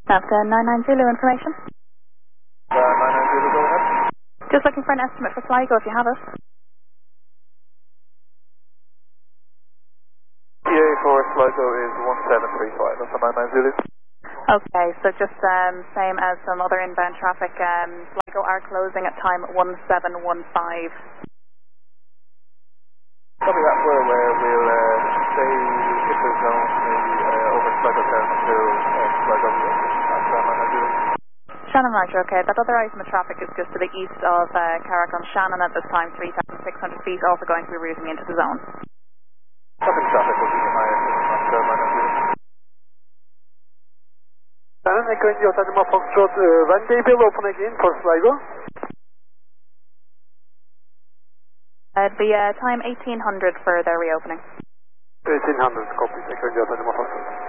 Delta 990 Zulu information. 990, go ahead. Just looking for an estimate for Sligo if you have it. PA for Sligo is 1735, that's a 990 Zulu. Okay, so just same as some other inbound traffic, Sligo are closing at time 1715. Copy that, we're aware, we'll stay in the zone over Sligo Town until Sligo at 990 Zulu. Shannon Roger, okay, that other item of traffic is just to the east of Carrick on Shannon at this time, 3,600 feet, also going to be routing into the zone. Copy traffic, we'll keep an eye out on 990 Zulu. Shannon, Echo India, Tanima Foxtrot, rendezvous open again for Sligo. It'd be time 1800 for their reopening. 1800, copy, Echo India, Tanima Foxtrot.